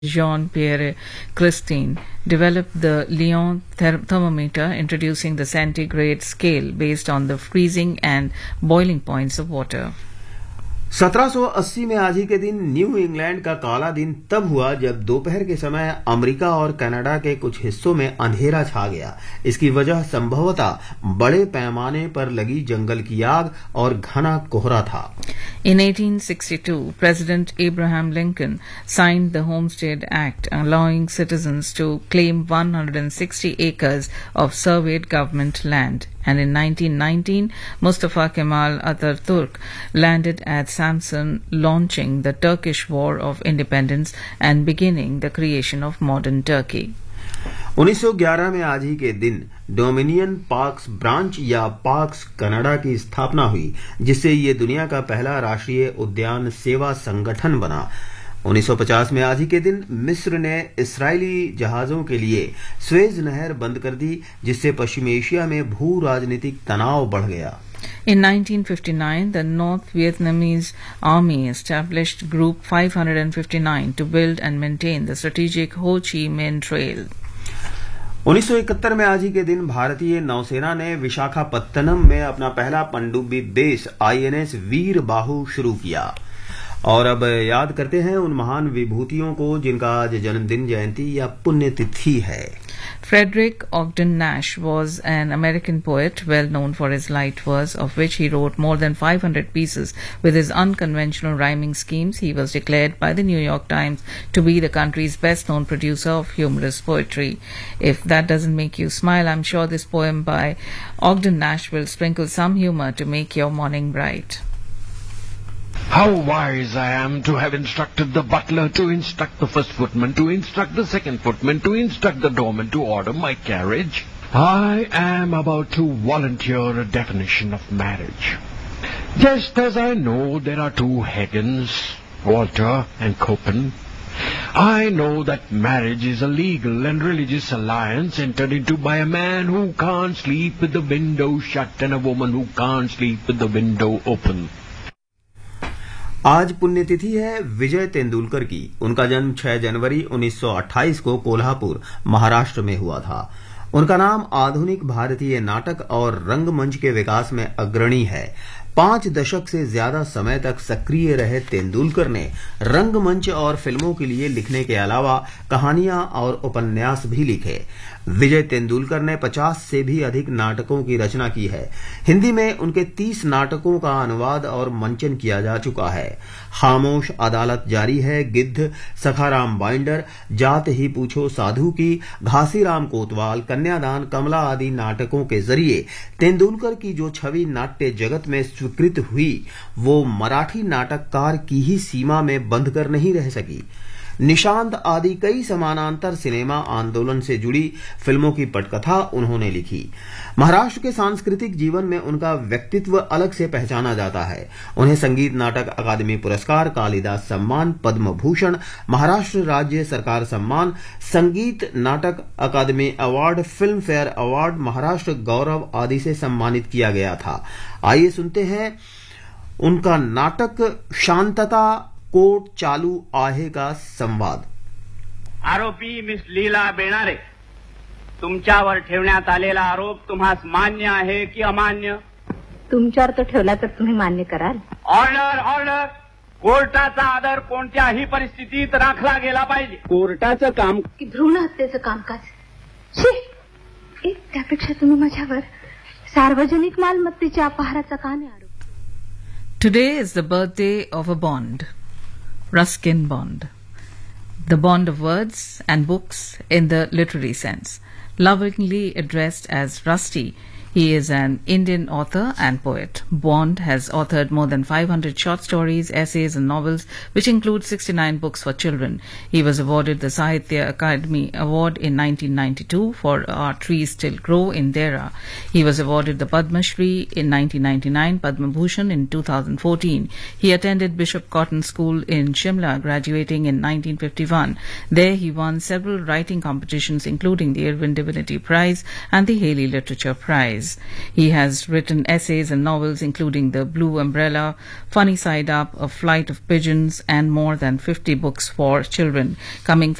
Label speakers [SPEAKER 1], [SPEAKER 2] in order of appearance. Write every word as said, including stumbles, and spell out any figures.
[SPEAKER 1] Jean-Pierre Christine developed the Lyon ther- thermometer, introducing the centigrade scale based on the freezing and boiling points of water.
[SPEAKER 2] सत्रह सौ अस्सी में आज ही के दिन न्यू इंग्लैंड का काला दिन तब हुआ जब दोपहर के समय अमेरिका और कनाडा के कुछ हिस्सों में अंधेरा छा गया। इसकी वजह संभवतः बड़े पैमाने पर लगी जंगल की आग और घना कोहरा था।
[SPEAKER 1] In eighteen sixty-two, President Abraham Lincoln signed the Homestead Act, allowing citizens to claim one hundred sixty acres of surveyed government land. And in nineteen nineteen, Mustafa Kemal Atatürk landed at Samsun, launching the Turkish War of Independence and beginning the creation of modern Turkey.
[SPEAKER 2] उन्नीस सौ ग्यारह में आज ही के दिन dominion parks branch या parks Canada की स्थापना हुई, जिससे ये दुनिया का पहला राष्ट्रीय उद्यान सेवा संगठन बना। उन्नीस सौ पचास में आज ही के दिन मिस्र ने इस्राएली जहाजों के लिए स्वेज नहर बंद कर दी, जिससे पश्चिम एशिया में भू राजनीतिक तनाव बढ़ गया।
[SPEAKER 1] In nineteen fifty-nine, the North Vietnamese Army established Group five hundred fifty-nine to build and maintain the strategic Ho Chi Minh Trail.
[SPEAKER 2] उन्नीस सौ इकहत्तर में आज ही के दिन भारतीय नौसेना ने विशाखापत्तनम में अपना पहला पनडुब्बी बेस आईएनएस वीर बाहु शुरू किया। और अब याद करते हैं उन महान विभूतियों को जिनका आज जन्मदिन, जयंती या पुण्यतिथि है।
[SPEAKER 1] Frederick Ogden Nash was an American poet well known for his light verse, of which he wrote more than five hundred pieces. With his unconventional rhyming schemes, he was declared by the New York Times to be the country's best-known producer of humorous poetry. If that doesn't make you smile, I'm sure this poem by Ogden Nash will sprinkle some humor to make your morning bright.
[SPEAKER 3] How wise I am to have instructed the butler to instruct the first footman, to instruct the second footman, to instruct the doorman to order my carriage. I am about to volunteer a definition of marriage. Just as I know there are two Hagens, Walter and Copen, I know that marriage is a legal and religious alliance entered into by a man who can't sleep with the window shut and a woman who can't sleep with the window open.
[SPEAKER 2] आज पुण्यतिथि है विजय तेंदुलकर की। उनका जन्म छह जनवरी उन्नीस सौ अट्ठाईस को कोल्हापुर, महाराष्ट्र में हुआ था। उनका नाम आधुनिक भारतीय नाटक और रंगमंच के विकास में अग्रणी है। पांच दशक से ज्यादा समय तक सक्रिय रहे तेंदुलकर ने रंगमंच और फिल्मों के लिए लिखने के अलावा कहानियां और उपन्यास भी लिखे। विजय तेंदुलकर ने पचास से भी अधिक नाटकों की रचना की है। हिंदी में उनके तीस नाटकों का अनुवाद और मंचन किया जा चुका है। खामोश अदालत जारी है, गिद्ध, सखाराम बाइंडर, जात ही पूछो साधु की, घासीराम कोतवाल, कन्यादान, कमला आदि नाटकों के जरिए तेंदुलकर की जो छवि नाट्य जगत में स्वीकृत हुई, वो मराठी नाटककार की ही सीमा में बंध कर नहीं रह सकी। निशांत आदि कई समानांतर सिनेमा आंदोलन से जुड़ी फिल्मों की पटकथा उन्होंने लिखी। महाराष्ट्र के सांस्कृतिक जीवन में उनका व्यक्तित्व अलग से पहचाना जाता है। उन्हें संगीत नाटक अकादमी पुरस्कार, कालिदास सम्मान, पद्म भूषण, महाराष्ट्र राज्य सरकार सम्मान, संगीत नाटक अकादमी award, film fair award, Maharashtra गौरव आदि से सम्मानित किया गया था। आइए सुनते हैं उनका नाटक शांतता कोर्ट चालू आहे का संवाद।
[SPEAKER 4] आरोपी मिस लीला बेणारे, तुमच्यावर ठेवण्यात आलेला आरोप तुम्हास मान्य आहे की अमान्य?
[SPEAKER 5] तुमच्यावर तो ठेवला तर तुम्ही मान्य कराल?
[SPEAKER 4] Order order. कोर्टाचा आदर कोणत्याही परिस्थितीत राखला गेला पाहिजे. कोर्टाचं काम
[SPEAKER 5] की भ्रूण हत्येचं कामकाज? एक त्यापेक्षा तुम्ही माझ्यावर सार्वजनिक मालमत्तेच्या अपहाराचा का नाही आरोप?
[SPEAKER 1] Today is the birthday of a Bond, Ruskin Bond, the bond of words and books in the literary sense. Lovingly addressed as Rusty, he is an Indian author and poet. Bond has authored more than five hundred short stories, essays and novels, which include sixty-nine books for children. He was awarded the Sahitya Akademi Award in nineteen ninety-two for Our Trees Still Grow in Dera. He was awarded the Padma Shri in nineteen ninety-nine, Padma Bhushan in two thousand fourteen. He attended Bishop Cotton School in Shimla, graduating in nineteen fifty-one. There he won several writing competitions, including the Irwin Divinity Prize and the Haley Literature Prize. boys. He has written essays and novels including The Blue Umbrella, Funny Side Up, A Flight of Pigeons, and more than fifty books for children, coming